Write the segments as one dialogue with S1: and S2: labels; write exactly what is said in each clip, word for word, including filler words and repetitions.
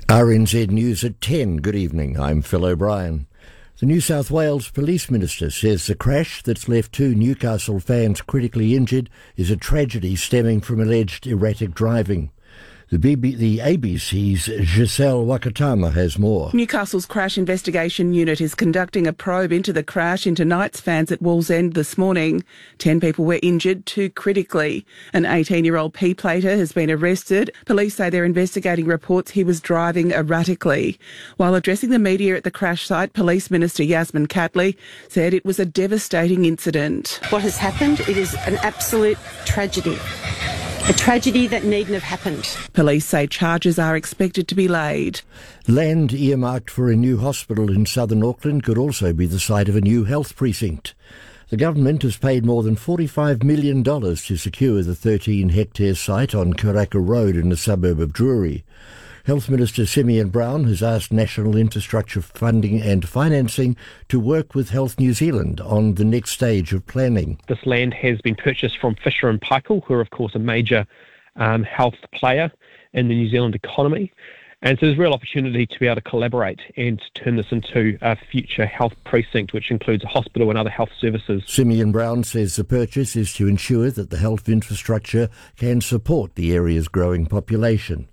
S1: R N Z News at ten. Good evening, I'm Phil O'Brien. The New South Wales Police Minister says the crash that's left two Newcastle fans critically injured is a tragedy stemming from alleged erratic driving. The, B B, the A B C's Giselle Wakatama has more.
S2: Newcastle's Crash Investigation Unit is conducting a probe into the crash into Knights fans at Wallsend this morning. Ten people were injured, two critically. An eighteen-year-old P-plater has been arrested. Police say they're investigating reports he was driving erratically. While addressing the media at the crash site, Police Minister Yasmin Catley said it was a devastating incident.
S3: What has happened, it is an absolute tragedy. A tragedy that needn't have happened.
S2: Police say charges are expected to be laid.
S1: Land earmarked for a new hospital in southern Auckland could also be the site of a new health precinct. The government has paid more than forty-five million dollars to secure the thirteen-hectare site on Karaka Road in the suburb of Drury. Health Minister Simeon Brown has asked National Infrastructure Funding and Financing to work with Health New Zealand on the next stage of planning.
S4: This land has been purchased from Fisher and Paykel, who are of course a major um, health player in the New Zealand economy. And so there's a real opportunity to be able to collaborate and turn this into a future health precinct, which includes a hospital and other health services.
S1: Simeon Brown says the purchase is to ensure that the health infrastructure can support the area's growing population.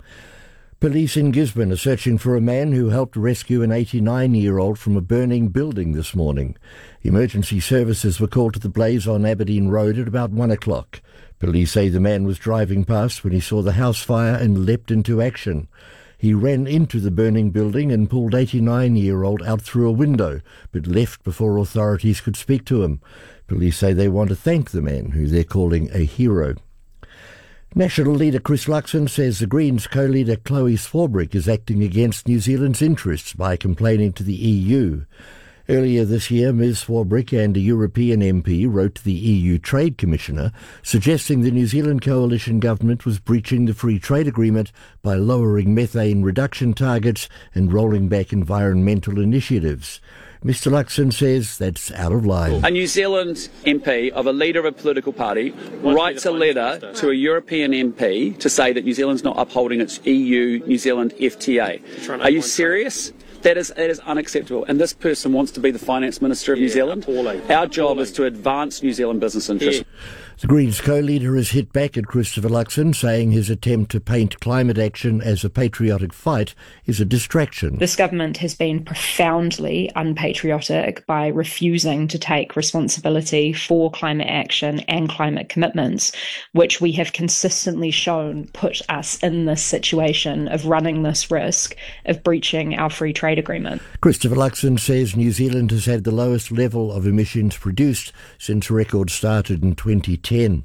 S1: Police in Gisborne are searching for a man who helped rescue an eighty-nine-year-old from a burning building this morning. Emergency services were called to the blaze on Aberdeen Road at about one o'clock. Police say the man was driving past when he saw the house fire and leapt into action. He ran into the burning building and pulled eighty-nine-year-old out through a window, but left before authorities could speak to him. Police say they want to thank the man, who they're calling a hero. National leader Chris Luxon says the Greens co-leader Chloe Swarbrick is acting against New Zealand's interests by complaining to the E U. Earlier this year, Miz Swarbrick and a European M P wrote to the E U Trade Commissioner suggesting the New Zealand coalition government was breaching the free trade agreement by lowering methane reduction targets and rolling back environmental initiatives. Mister Luxon says that's out of line.
S5: A New Zealand M P of a leader of a political party writes a letter to a European M P to say that New Zealand's not upholding its E U-New Zealand F T A. Are you serious? That is, that is unacceptable. And this person wants to be the Finance Minister of yeah, New Zealand. Appalling. Our job appalling. is to advance New Zealand business interests. Yeah.
S1: The Greens co-leader has hit back at Christopher Luxon, saying his attempt to paint climate action as a patriotic fight is a distraction.
S6: This government has been profoundly unpatriotic by refusing to take responsibility for climate action and climate commitments, which we have consistently shown put us in this situation of running this risk of breaching our free trade agreement.
S1: Christopher Luxon says New Zealand has had the lowest level of emissions produced since records started in twenty ten.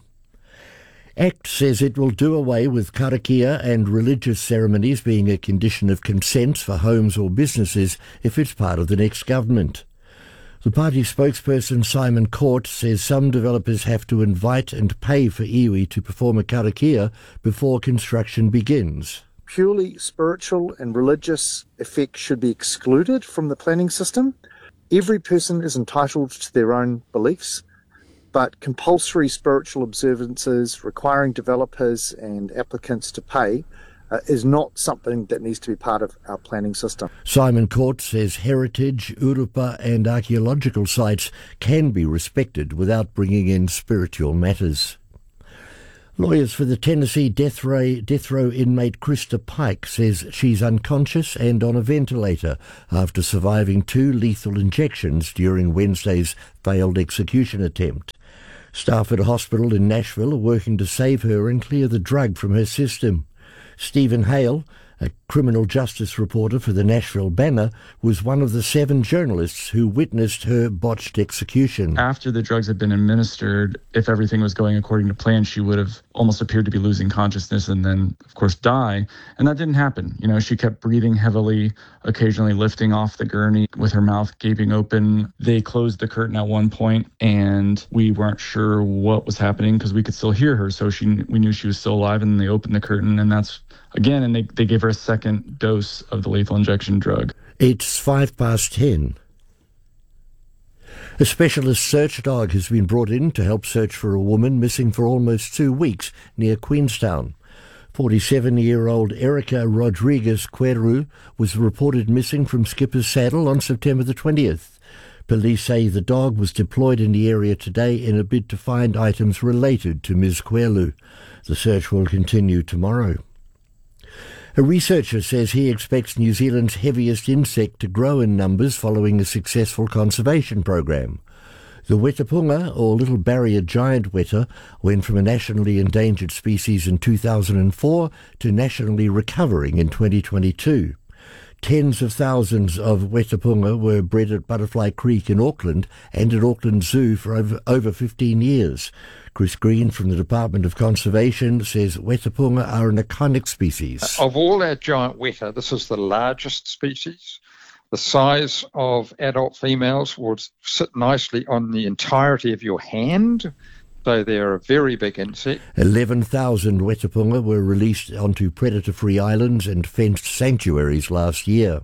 S1: ACT says it will do away with karakia and religious ceremonies being a condition of consent for homes or businesses if it's part of the next government. The party spokesperson Simon Court says some developers have to invite and pay for iwi to perform a karakia before construction begins.
S7: Purely spiritual and religious effects should be excluded from the planning system. Every person is entitled to their own beliefs, but compulsory spiritual observances requiring developers and applicants to pay uh, is not something that needs to be part of our planning system.
S1: Simon Court says heritage, urupa and archaeological sites can be respected without bringing in spiritual matters. Lawyers for the Tennessee death row, death row inmate Krista Pike says she's unconscious and on a ventilator after surviving two lethal injections during Wednesday's failed execution attempt. Staff at a hospital in Nashville are working to save her and clear the drug from her system. Stephen Hale, a criminal justice reporter for the Nashville Banner, was one of the seven journalists who witnessed her botched execution.
S8: After the drugs had been administered, if everything was going according to plan, she would have almost appeared to be losing consciousness and then, of course, die. And that didn't happen. You know, she kept breathing heavily, occasionally lifting off the gurney with her mouth gaping open. They closed the curtain at one point, and we weren't sure what was happening because we could still hear her. So she, we knew she was still alive, and they opened the curtain, and that's Again, and they, they gave her a second dose of the lethal injection drug.
S1: It's five past ten. A specialist search dog has been brought in to help search for a woman missing for almost two weeks near Queenstown. forty-seven-year-old Erica Rodriguez Queru was reported missing from Skipper's Saddle on September the twentieth. Police say the dog was deployed in the area today in a bid to find items related to Miz Queru. The search will continue tomorrow. A researcher says he expects New Zealand's heaviest insect to grow in numbers following a successful conservation program. The wetapunga, or little barrier giant weta, went from a nationally endangered species in two thousand four to nationally recovering in twenty twenty-two. Tens of thousands of wetapunga were bred at Butterfly Creek in Auckland and at Auckland Zoo for over, over fifteen years. Chris Green from the Department of Conservation says wetapunga are an iconic species.
S9: Of all our giant weta, this is the largest species. The size of adult females would sit nicely on the entirety of your hand, so they're a very big insect.
S1: eleven thousand wetapunga were released onto predator-free islands and fenced sanctuaries last year.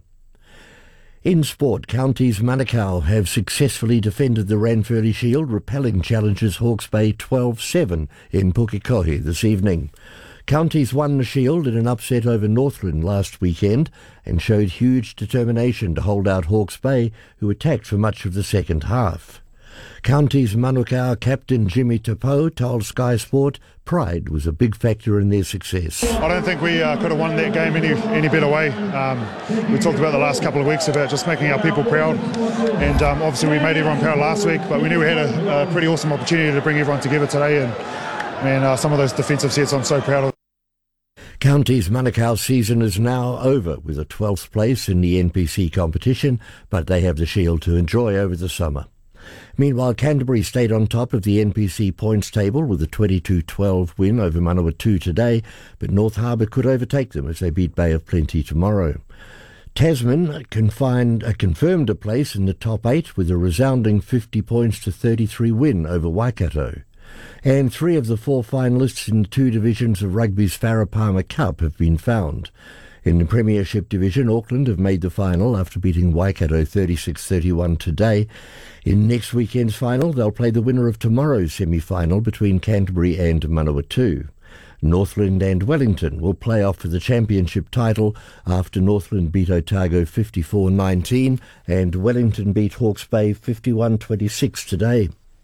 S1: In sport, Counties Manukau have successfully defended the Ranfurly Shield, repelling challengers Hawke's Bay twelve seven in Pukekohe this evening. Counties won the Shield in an upset over Northland last weekend and showed huge determination to hold out Hawke's Bay, who attacked for much of the second half. Counties Manukau captain Jimmy Tapo told Sky Sport pride was a big factor in their success.
S10: I don't think we uh, could have won that game any any better way. Um, we talked about the last couple of weeks about just making our people proud, and um, obviously we made everyone proud last week, but we knew we had a, a pretty awesome opportunity to bring everyone together today, and man, uh, some of those defensive sets I'm so proud of.
S1: Counties Manukau's season is now over with a twelfth place in the N P C competition, but they have the Shield to enjoy over the summer. Meanwhile, Canterbury stayed on top of the N P C points table with a twenty-two twelve win over Manawatu today, but North Harbour could overtake them as they beat Bay of Plenty tomorrow. Tasman confined, uh, confirmed a place in the top eight with a resounding fifty points to thirty-three win over Waikato. And three of the four finalists in the two divisions of rugby's Farah Palmer Cup have been found. In the Premiership Division, Auckland have made the final after beating Waikato thirty-six thirty-one today. In next weekend's final, they'll play the winner of tomorrow's semi-final between Canterbury and Manawatu. Northland and Wellington will play off for the championship title after Northland beat Otago fifty-four nineteen and Wellington beat Hawke's Bay fifty-one twenty-six today.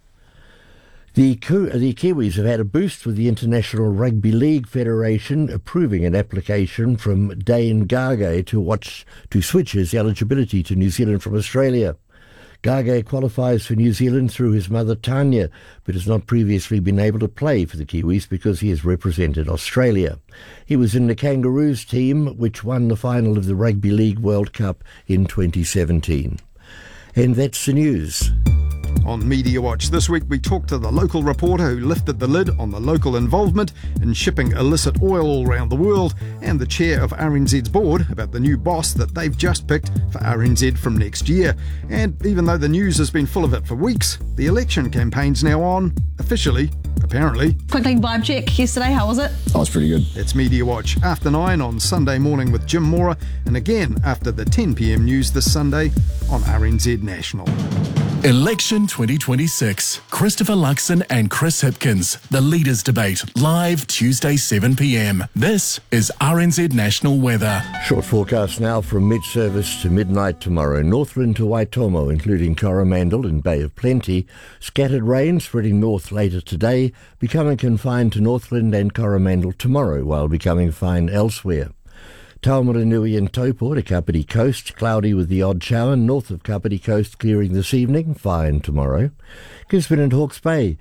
S1: The, the Kiwis have had a boost with the International Rugby League Federation approving an application from Dane Gage to watch to switch his eligibility to New Zealand from Australia. Gage qualifies for New Zealand through his mother Tanya, but has not previously been able to play for the Kiwis because he has represented Australia. He was in the Kangaroos team, which won the final of the Rugby League World Cup in twenty seventeen. And that's the news.
S11: On Media Watch this week, we talked to the local reporter who lifted the lid on the local involvement in shipping illicit oil all around the world, and the chair of R N Z's board about the new boss that they've just picked for R N Z from next year. And even though the news has been full of it for weeks, the election campaign's now on, officially, apparently.
S12: Quickly vibe check yesterday, how was it?
S11: Oh, it's pretty good. It's Media Watch after nine on Sunday morning with Jim Mora, and again after the ten p.m. news this Sunday on R N Z National.
S13: Election twenty twenty-six. Christopher Luxon and Chris Hipkins. The Leaders Debate. Live Tuesday seven p.m. This is R N Z National Weather.
S1: Short forecast now from mid-service to midnight tomorrow. Northland to Waitomo, including Coromandel and Bay of Plenty. Scattered rain spreading north later today, becoming confined to Northland and Coromandel tomorrow, while becoming fine elsewhere. Taumaranui and Taupo to Kapiti Coast, cloudy with the odd shower. North of Kapiti Coast clearing this evening, fine tomorrow. Gisborne and Hawke's Bay,